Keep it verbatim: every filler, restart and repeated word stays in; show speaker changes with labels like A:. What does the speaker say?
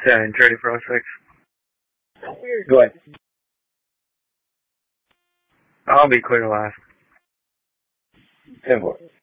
A: Ten, ready for oh six.
B: Go ahead.
A: I'll be clear last.
B: Ten four.